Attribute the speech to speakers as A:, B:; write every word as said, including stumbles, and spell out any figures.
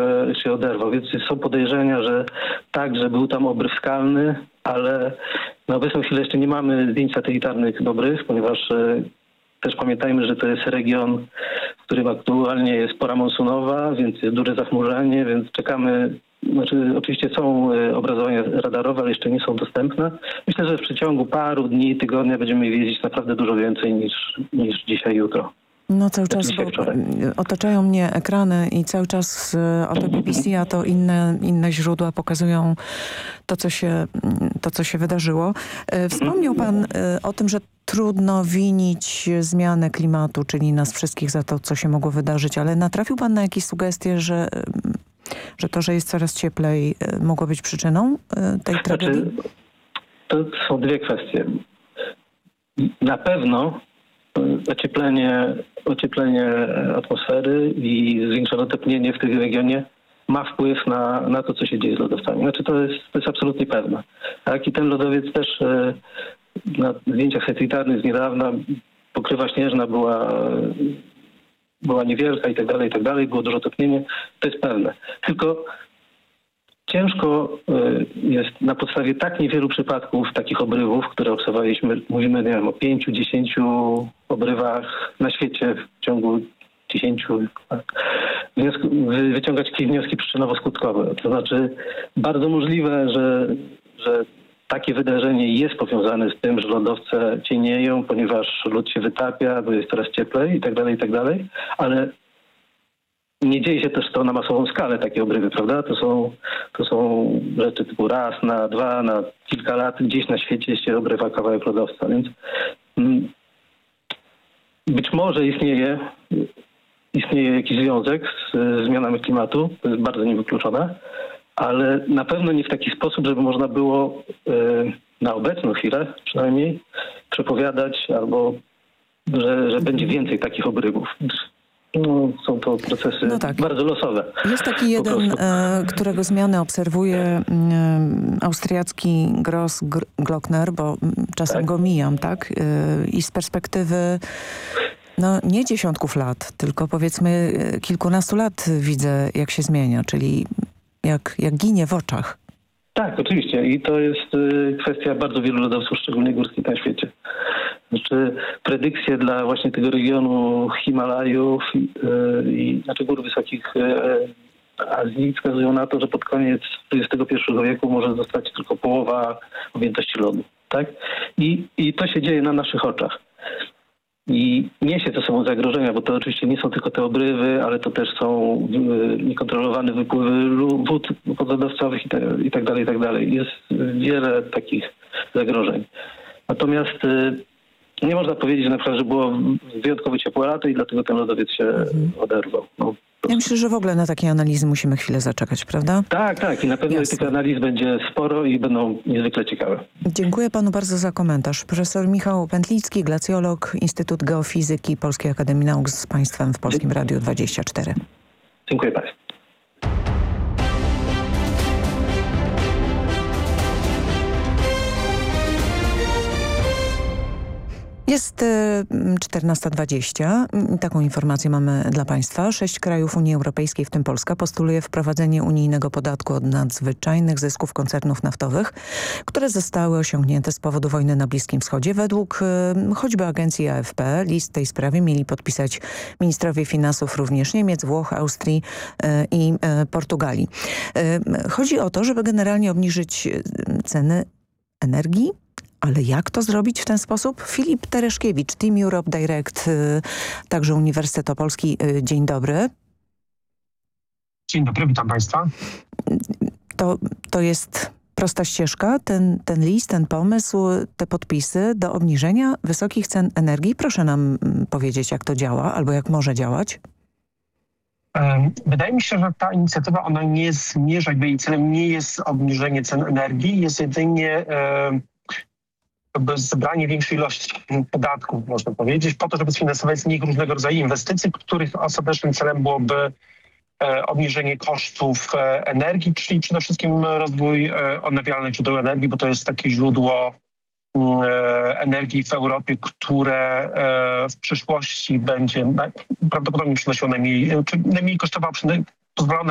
A: się oderwał, więc są podejrzenia, że tak, że był tam obryw skalny, ale na obecną chwilę jeszcze nie mamy zdjęć satelitarnych dobrych, ponieważ e, też pamiętajmy, że to jest region, w którym aktualnie jest pora monsunowa, więc jest duże zachmurzenie, więc czekamy. Znaczy, oczywiście są e, obrazowania radarowe, ale jeszcze nie są dostępne. Myślę, że w przeciągu paru dni, tygodnia będziemy wiedzieć naprawdę dużo więcej niż, niż dzisiaj, jutro.
B: No cały czas, bo otaczają mnie ekrany i cały czas o to B B C, a to inne, inne źródła pokazują to co, się, to, co się wydarzyło. Wspomniał pan o tym, że trudno winić zmianę klimatu, czyli nas wszystkich za to, co się mogło wydarzyć, ale natrafił pan na jakieś sugestie, że, że to, że jest coraz cieplej, mogło być przyczyną tej tragedii?
A: Znaczy, to są dwie kwestie. Na pewno Ocieplenie, ocieplenie atmosfery i zwiększone topnienie w tym regionie ma wpływ na, na to, co się dzieje z lodowcami. Znaczy to jest, to jest absolutnie pewne. Tak? I ten lodowiec też e, na zdjęciach satelitarnych z niedawna pokrywa śnieżna była, była niewielka i tak dalej, i tak dalej. Było dużo topnienia. To jest pewne. Tylko ciężko jest na podstawie tak niewielu przypadków takich obrywów, które obserwowaliśmy, mówimy nie wiem, o pięciu, dziesięciu obrywach na świecie w ciągu dziesięciu lat, wyciągać jakieś wnioski przyczynowo-skutkowe. To znaczy bardzo możliwe, że, że takie wydarzenie jest powiązane z tym, że lodowce cienieją, ponieważ lód się wytapia, bo jest coraz cieplej i tak dalej, i tak dalej, ale nie dzieje się też to na masową skalę, takie obrywy, prawda? To są, to są rzeczy typu raz, na dwa, na kilka lat gdzieś na świecie się obrywa kawałek lodowca, więc mm, być może istnieje, istnieje jakiś związek z, z zmianami klimatu, to jest bardzo niewykluczone, ale na pewno nie w taki sposób, żeby można było y, na obecną chwilę przynajmniej przepowiadać albo, że, że będzie więcej takich obrywów. No, są to procesy no tak. bardzo losowe.
B: Jest taki jeden, e, którego zmiany obserwuje e, austriacki Gross Glockner, bo czasem tak. go mijam, tak? E, I z perspektywy no nie dziesiątków lat, tylko powiedzmy kilkunastu lat widzę, jak się zmienia, czyli jak, jak ginie w oczach.
A: Tak, oczywiście. I to jest y, kwestia bardzo wielu lodowców, szczególnie górskich na świecie. Znaczy predykcje dla właśnie tego regionu Himalajów i, y, i znaczy gór wysokich y, Azji wskazują na to, że pod koniec dwudziestego pierwszego wieku może zostać tylko połowa objętości lodu. Tak? I, I to się dzieje na naszych oczach. I niesie to sobą zagrożenia, bo to oczywiście nie są tylko te obrywy, ale to też są y, niekontrolowane wypływy wód podzadawcowych i, te, i tak dalej, i tak dalej. Jest wiele takich zagrożeń. Natomiast y, nie można powiedzieć na przykład, że było wyjątkowo ciepłe lato i dlatego ten lodowiec się mhm. oderwał. No,
B: ja myślę, że w ogóle na takie analizy musimy chwilę zaczekać, prawda?
A: Tak, tak. I na pewno Jasne. tych analiz będzie sporo i będą niezwykle ciekawe.
B: Dziękuję panu bardzo za komentarz. Profesor Michał Pętlicki, glacjolog, Instytut Geofizyki Polskiej Akademii Nauk z państwem w Polskim Radiu dwadzieścia cztery.
A: Dziękuję państwu.
B: Jest czternasta dwadzieścia. Taką informację mamy dla państwa. Sześć krajów Unii Europejskiej, w tym Polska, postuluje wprowadzenie unijnego podatku od nadzwyczajnych zysków koncernów naftowych, które zostały osiągnięte z powodu wojny na Bliskim Wschodzie. Według choćby agencji A F P list tej sprawie mieli podpisać ministrowie finansów również Niemiec, Włoch, Austrii i Portugalii. Chodzi o to, żeby generalnie obniżyć ceny energii. Ale jak to zrobić w ten sposób? Filip Tereszkiewicz, Team Europe Direct, także Uniwersytet Opolski. Dzień dobry.
C: Dzień dobry, witam państwa.
B: To, to jest prosta ścieżka, ten, ten list, ten pomysł, te podpisy do obniżenia wysokich cen energii. Proszę nam powiedzieć, jak to działa albo jak może działać.
C: Wydaje mi się, że ta inicjatywa, ona nie zmierza, jakby jej celem nie jest obniżenie cen energii, jest jedynie zebranie większej ilości podatków, można powiedzieć, po to, żeby sfinansować z nich różnego rodzaju inwestycje, których ostatecznym celem byłoby e, obniżenie kosztów e, energii, czyli przede wszystkim rozwój e, odnawialnych źródeł energii, bo to jest takie źródło e, energii w Europie, które e, w przyszłości będzie na, prawdopodobnie przynosiło najmniej, czy najmniej kosztowało, pozwalone